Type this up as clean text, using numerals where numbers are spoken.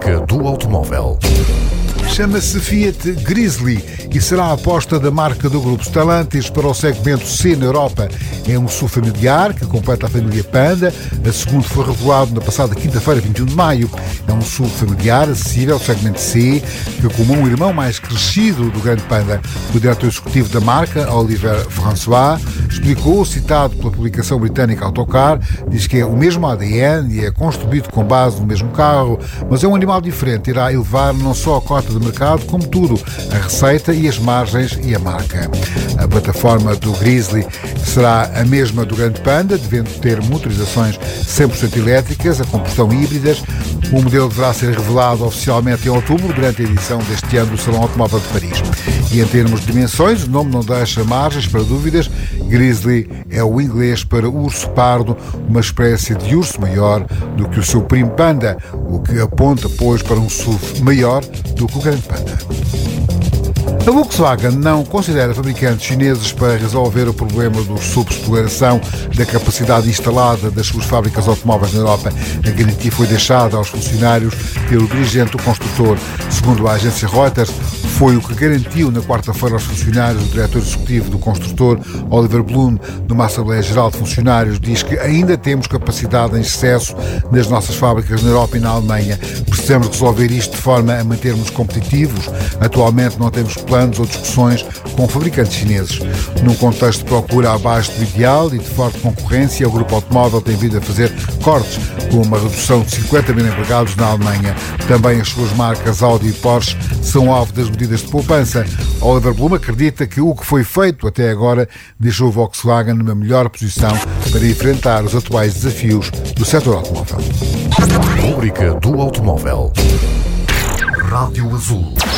Rubrica do automóvel. Chama-se Fiat Grizzly e será a aposta da marca do grupo Stellantis para o segmento C na Europa. É um SUV familiar que completa a família Panda. A segunda foi revelado na passada quinta-feira, 21 de maio. É um SUV familiar acessível ao segmento C, que como um irmão mais crescido do grande Panda. O diretor executivo da marca, Oliver François, explicou, citado pela publicação britânica Autocar, diz que é o mesmo ADN e é construído com base no mesmo carro, mas é um animal diferente. Irá elevar não só a cota de mercado, como tudo, a receita e as margens e a marca. A plataforma do Grizzly será a mesma do grande Panda, devendo ter motorizações 100% elétricas, a combustão híbridas. O modelo deverá ser revelado oficialmente em outubro, durante a edição deste ano do Salão Automóvel de Paris. E em termos de dimensões, o nome não deixa margens para dúvidas. Grizzly é o inglês para urso pardo, uma espécie de urso maior do que o seu primo Panda, o que aponta, pois, para um SUV maior do que o grande Panda. A Volkswagen não considera fabricantes chineses para resolver o problema da subexploração da capacidade instalada das suas fábricas de automóveis na Europa. A garantia foi deixada aos funcionários pelo dirigente do construtor. Segundo a agência Reuters, foi o que garantiu na quarta-feira aos funcionários o diretor executivo do construtor, Oliver Blume, numa Assembleia Geral de Funcionários. Diz que ainda temos capacidade em excesso nas nossas fábricas na Europa e na Alemanha. Precisamos resolver isto de forma a mantermos competitivos. Atualmente não temos planos ou discussões com fabricantes chineses. Num contexto de procura abaixo do ideal e de forte concorrência, o grupo automóvel tem vindo a fazer cortes, com uma redução de 50 mil empregados na Alemanha. Também as suas marcas Audi e Porsche são alvo das medidas de poupança. Oliver Blume acredita que o que foi feito até agora deixou o Volkswagen numa melhor posição para enfrentar os atuais desafios do setor automóvel. Rubrica do automóvel. Rádio Azul.